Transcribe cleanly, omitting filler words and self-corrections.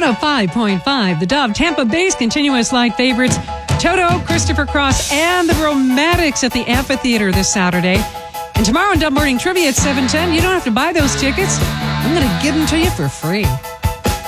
105.5, The Dove, Tampa Bay's continuous light favorites, Toto, Christopher Cross, and the Romantics at the Amphitheater this Saturday. And tomorrow in Dove Morning Trivia at 7:10, you don't have to buy those tickets. I'm going to give them to you for free.